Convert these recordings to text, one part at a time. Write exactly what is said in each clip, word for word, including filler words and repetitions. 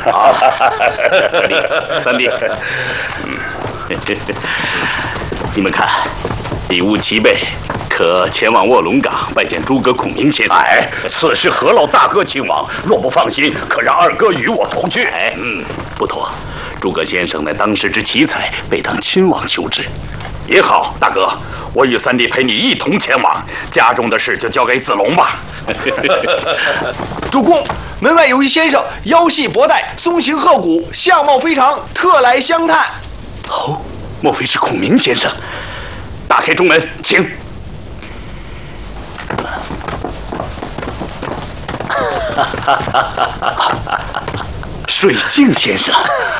啊，二弟、三弟，嗯，你们看，礼物齐备，可前往卧龙岗拜见诸葛孔明先生。 哎，此事何劳大哥亲往？若不放心，可让二哥与我同去。 哎，嗯，不妥。诸葛先生乃当时之奇才，备当亲往求之。 也好，大哥，我与三弟陪你一同前往。家中的事就交给子龙吧。 主公，门外有一先生，腰系博带，松形鹤骨，相貌非常，特来相探。 哦，莫非是孔明先生？打开中门，请。水镜先生。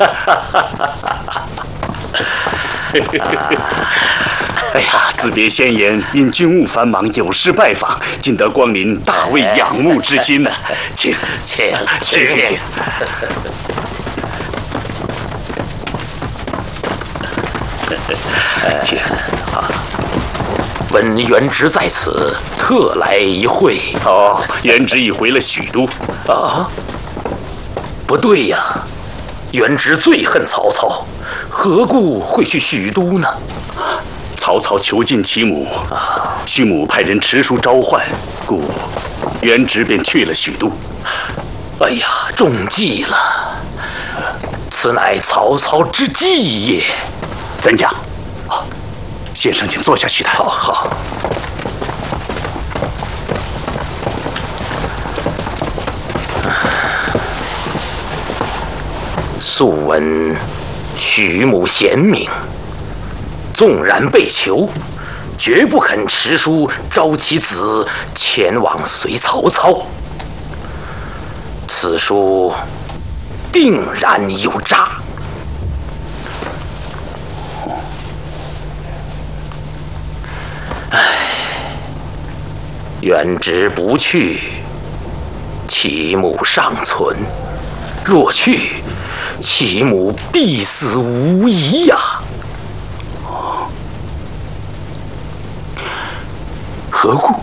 哎呀，自别先言，因军务繁忙，有事拜访，今得光临，大为仰慕之心呢。请， 请， 请，请。请。 啊，闻元直在此，特来一会。 哦，元直已回了许都。 啊，不对呀，元直最恨曹操，何故会去许都呢？ 曹操囚禁其母，徐母派人持书召唤，故元直便去了许都。 哎呀，中计了！此乃曹操之计也。 怎讲？啊，先生，请坐下叙谈。 好好。素闻徐母贤明，纵然被囚，绝不肯持书召其子前往随曹操。此书定然有诈。唉，元直不去，其母尚存；若去，其母必死无疑呀！ 何故？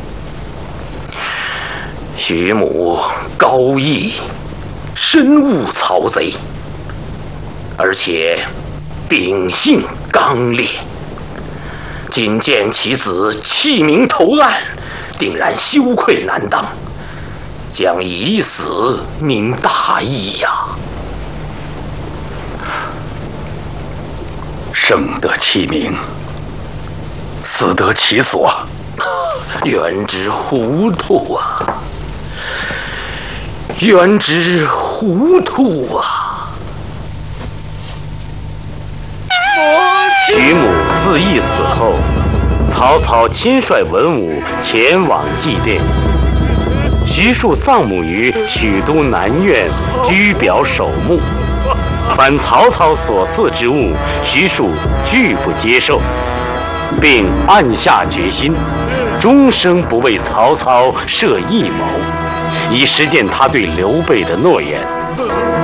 徐母高义，深恶曹贼，而且秉性刚烈。今见其子弃明投案，定然羞愧难当，将以死明大义呀！ 生得其名，死得其所。 元直糊涂啊！元直糊涂啊！ 徐母自缢死后，曹操亲率文武前往祭奠。徐庶丧母于许都南苑，居表守墓。凡曹操所赐之物，徐庶拒不接受，并暗下决心，终生不为曹操设一谋，以实践他对刘备的诺言。